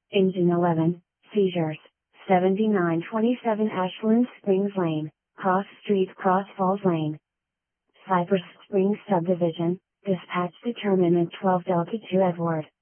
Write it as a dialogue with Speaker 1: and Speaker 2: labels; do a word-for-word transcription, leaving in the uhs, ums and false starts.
Speaker 1: Engine eleven, seizures, seventy-nine twenty-seven Ashland Springs Lane, Cross Street Cross Falls Lane. Cypress Springs Subdivision, dispatch determinant twelve Delta two Edward.